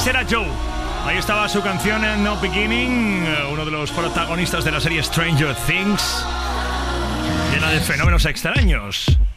Ese era Joe. Ahí estaba su canción en No Beginning, uno de los protagonistas de la serie Stranger Things, llena de fenómenos extraños.